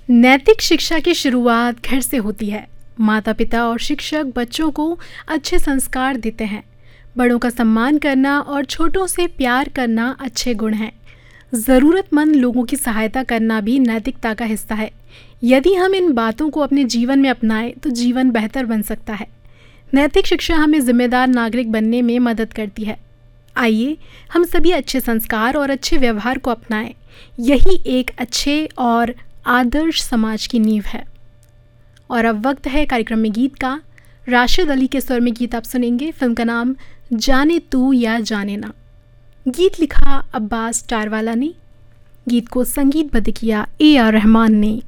नैतिक शिक्षा की शुरुआत घर से होती है। माता पिता और शिक्षक बच्चों को अच्छे संस्कार देते हैं। बड़ों का सम्मान करना और छोटों से प्यार करना अच्छे गुण हैं। ज़रूरतमंद लोगों की सहायता करना भी नैतिकता का हिस्सा है। यदि हम इन बातों को अपने जीवन में अपनाएं तो जीवन बेहतर बन सकता है। नैतिक शिक्षा हमें जिम्मेदार नागरिक बनने में मदद करती है। आइए हम सभी अच्छे संस्कार और अच्छे व्यवहार को अपनाएं। यही एक अच्छे और आदर्श समाज की नींव है। और अब वक्त है कार्यक्रम में गीत का। राशिद अली के स्वर में गीत आप सुनेंगे। फिल्म का नाम जाने तू या जाने ना। गीत लिखा अब्बास टारवाला ने, गीत को संगीतबद्ध किया AR रहमान ने।